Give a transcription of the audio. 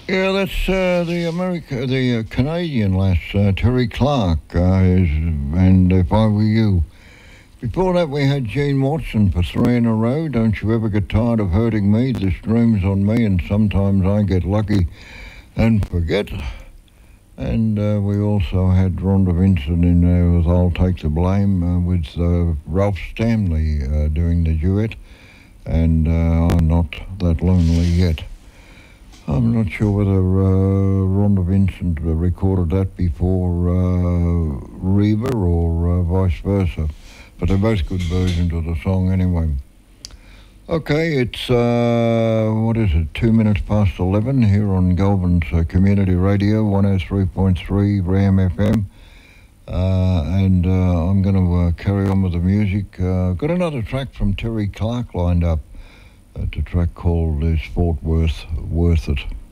Yeah, that's the Canadian lass, Terry Clark, and If I Were You. Before that, we had Gene Watson for three in a row. Don't you ever get tired of hurting me? This dream's on me, and sometimes I get lucky and forget. And we also had Rhonda Vincent in there with I'll Take the Blame with Ralph Stanley doing the duet, and I'm Not That Lonely Yet. I'm not sure whether Rhonda Vincent recorded that before Reba or vice versa, but they're both good versions of the song anyway. Okay, it's, 2 minutes past 11 here on Goulburn's Community Radio, 103.3 RAM FM, and I'm going to carry on with the music. I've got another track from Terry Clark lined up. A track called Is Fort Worth It?